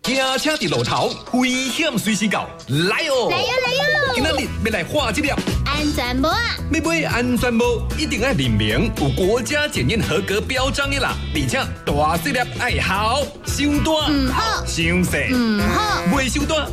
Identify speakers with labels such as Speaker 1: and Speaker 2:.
Speaker 1: 行车伫路头，危险随时到，来哦！
Speaker 2: 来哟！
Speaker 1: 今仔日要来画这粒
Speaker 2: 安全帽啊！
Speaker 1: 要买安全帽，一定要认明有国家检验合格标章的啦，而且大细粒爱好，伤大
Speaker 2: 唔好，
Speaker 1: 伤细
Speaker 2: 唔好，
Speaker 1: 袂伤大。